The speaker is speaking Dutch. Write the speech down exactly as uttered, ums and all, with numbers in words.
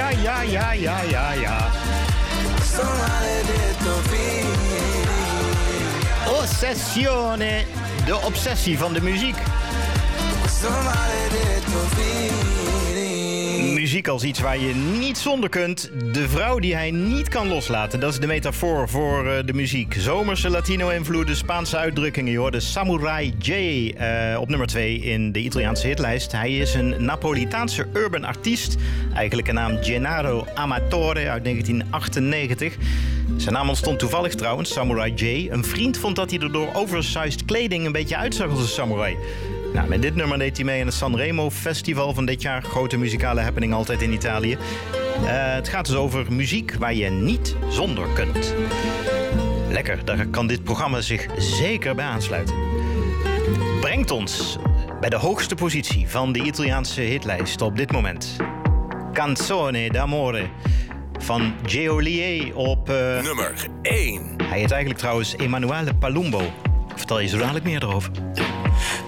ja, ja, ja, ja, ja, ja. Ossessione, de obsessie van de muziek. Muziek als iets waar je niet zonder kunt. De vrouw die hij niet kan loslaten. Dat is de metafoor voor uh, de muziek. Zomerse Latino-invloeden, Spaanse uitdrukkingen. Je hoorde Samurai J uh, op nummer twee in de Italiaanse hitlijst. Hij is een Napolitaanse urban artiest. Eigenlijk een naam Gennaro Amatore uit negentien achtennegentig. Zijn naam ontstond toevallig trouwens, Samurai J. Een vriend vond dat hij er door oversized kleding een beetje uitzag als een samurai. Nou, met dit nummer deed hij mee aan het Sanremo Festival van dit jaar. Grote muzikale happening altijd in Italië. Uh, het gaat dus over muziek waar je niet zonder kunt. Lekker, daar kan dit programma zich zeker bij aansluiten. Brengt ons bij de hoogste positie van de Italiaanse hitlijst op dit moment. Canzone d'amore van Geolier op... Uh... nummer één. Hij heet eigenlijk trouwens Emanuele Palumbo. Vertel je zo dadelijk meer erover.